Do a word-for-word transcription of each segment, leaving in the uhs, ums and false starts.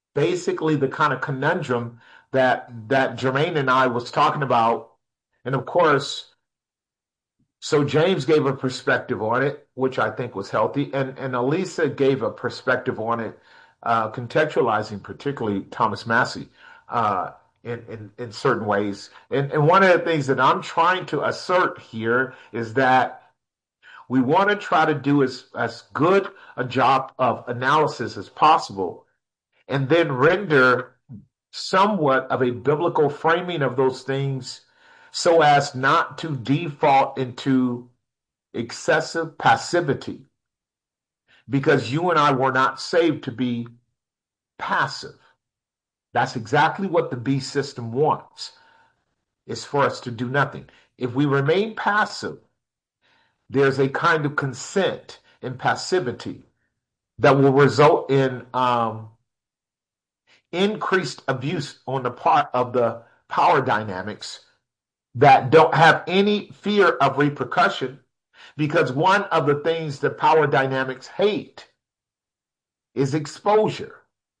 basically the kind of conundrum that that Jermaine and I was talking about. And of course, so James gave a perspective on it, which I think was healthy, and and Elisa gave a perspective on it, uh, contextualizing particularly Thomas Massey uh, in, in in certain ways. And and one of the things that I'm trying to assert here is that we want to try to do as as good a job of analysis as possible, and then render somewhat of a biblical framing of those things so as not to default into excessive passivity, because you and I were not saved to be passive. That's exactly what the beast system wants, is for us to do nothing. If we remain passive, there's a kind of consent and passivity that will result in um, increased abuse on the part of the power dynamics that don't have any fear of repercussion, because one of the things that power dynamics hate is exposure.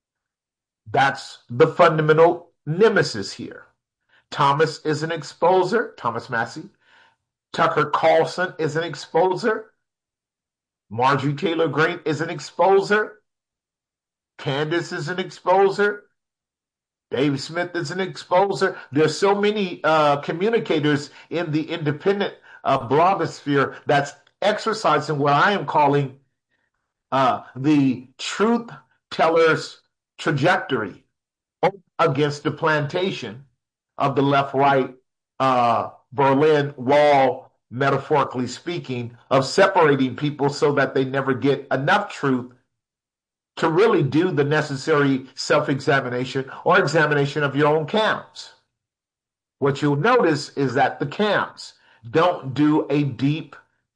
That's the fundamental nemesis here. Thomas is an exposer, Thomas Massey. Tucker Carlson is an exposer. Marjorie Taylor Greene is an exposer. Candace is an exposer. Dave Smith is an exposer. There's so many uh, communicators in the independent uh, blogosphere that's exercising what I am calling uh, the truth teller's trajectory against the plantation of the left-right uh, Berlin Wall, metaphorically speaking, of separating people so that they never get enough truth to really do the necessary self-examination or examination of your own camps. What you'll notice is that the camps don't do a deep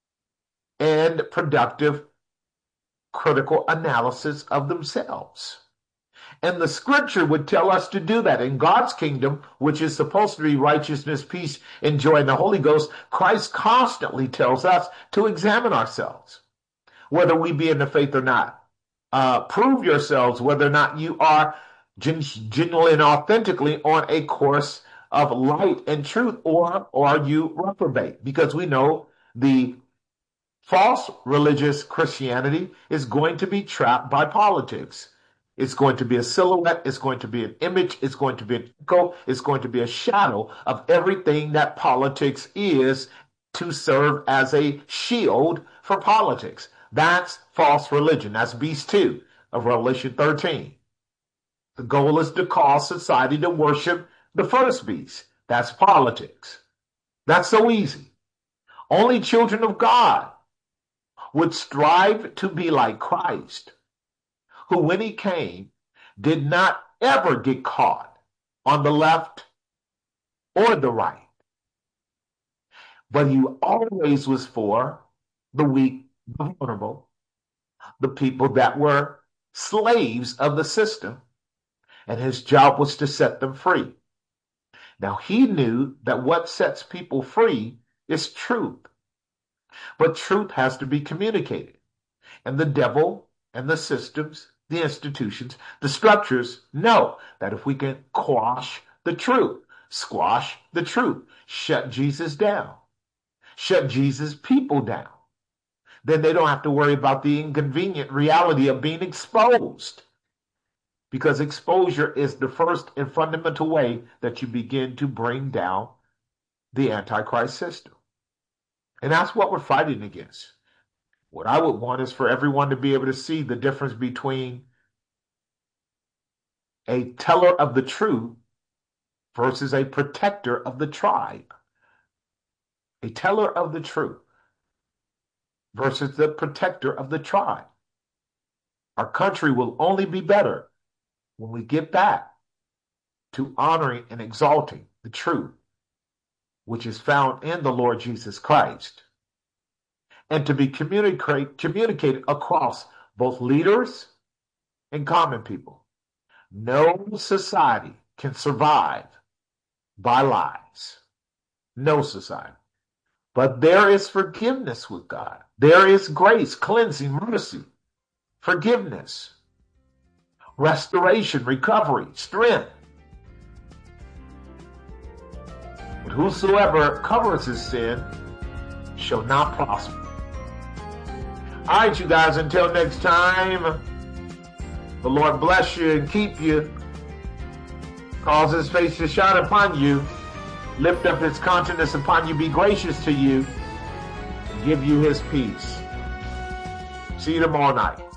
and productive critical analysis of themselves. And the scripture would tell us to do that. In God's kingdom, which is supposed to be righteousness, peace, and joy in the Holy Ghost, Christ constantly tells us to examine ourselves, whether we be in the faith or not. Uh, prove yourselves whether or not you are gen- genuinely and authentically on a course of light and truth, or, or are you reprobate? Because we know the false religious Christianity is going to be trapped by politics. It's going to be a silhouette. It's going to be an image. It's going to be an echo. It's going to be a shadow of everything that politics is, to serve as a shield for politics. That's false religion. That's beast two of Revelation thirteen. The goal is to cause society to worship the first beast. That's politics. That's so easy. Only children of God would strive to be like Christ, who, when he came, did not ever get caught on the left or the right, but he always was for the weak, the vulnerable, the people that were slaves of the system, and his job was to set them free. Now, he knew that what sets people free is truth, but truth has to be communicated, and the devil and the systems, the institutions, the structures know that if we can quash the truth, squash the truth, shut Jesus down, shut Jesus' people down, then they don't have to worry about the inconvenient reality of being exposed. Because exposure is the first and fundamental way that you begin to bring down the Antichrist system. And that's what we're fighting against. What I would want is for everyone to be able to see the difference between a teller of the truth versus a protector of the tribe. A teller of the truth versus the protector of the tribe. Our country will only be better when we get back to honoring and exalting the truth, which is found in the Lord Jesus Christ, and to be communicate, communicated across both leaders and common people. No society can survive by lies. No society. But there is forgiveness with God. There is grace, cleansing, mercy, forgiveness. restoration, recovery, strength. But whosoever covers his sin shall not prosper. All right, you guys, until next time, the Lord bless you and keep you, cause his face to shine upon you, lift up his countenance upon you, be gracious to you, and give you his peace. See you tomorrow night.